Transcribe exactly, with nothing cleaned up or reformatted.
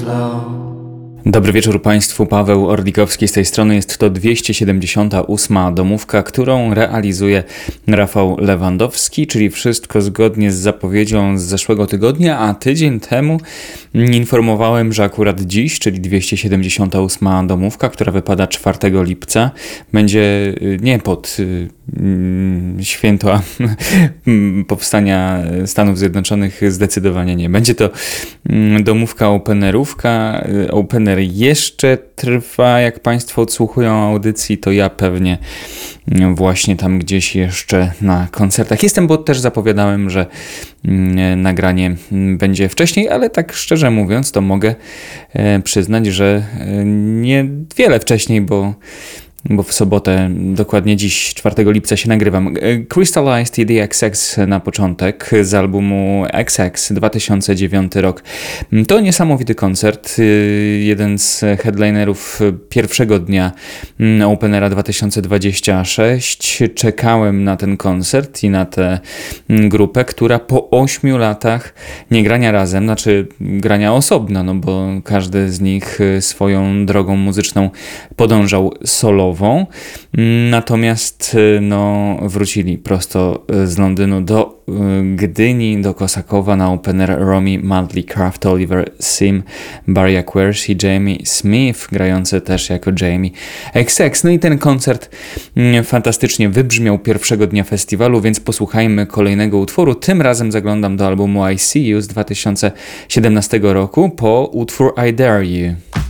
slow. Dobry wieczór Państwu, Paweł Orlikowski z tej strony. Jest to dwieście siedemdziesiąta ósma domówka, którą realizuje Rafał Lewandowski, czyli wszystko zgodnie z zapowiedzią z zeszłego tygodnia, a tydzień temu informowałem, że akurat dziś, czyli dwieście siedemdziesiąta ósma domówka, która wypada czwartego lipca, będzie nie pod święto powstania Stanów Zjednoczonych, zdecydowanie nie. Będzie to domówka openerówka. Opener jeszcze trwa, jak Państwo odsłuchują audycji, to ja pewnie właśnie tam gdzieś jeszcze na koncertach jestem, bo też zapowiadałem, że nagranie będzie wcześniej, ale tak szczerze mówiąc, to mogę przyznać, że nie wiele wcześniej, bo bo w sobotę, dokładnie dziś, czwartego lipca się nagrywam. Crystallized i The X X na początek z albumu X X, dwa tysiące dziewiąty rok. To niesamowity koncert, jeden z headlinerów pierwszego dnia Openera dwa tysiące dwudziestego szóstego. Czekałem na ten koncert i na tę grupę, która po ośmiu latach nie grania razem, znaczy grania osobno, no bo każdy z nich swoją drogą muzyczną podążał solo. Natomiast no, wrócili prosto z Londynu do Gdyni, do Kosakowa na Opener Romy, Madley, Kraft, Oliver Sim, Barry Aquarius i Jamie Smith, grający też jako Jamie X X. No i ten koncert fantastycznie wybrzmiał pierwszego dnia festiwalu, więc posłuchajmy kolejnego utworu. Tym razem zaglądam do albumu I See You z dwa tysiące siedemnastego roku po utwór I Dare You.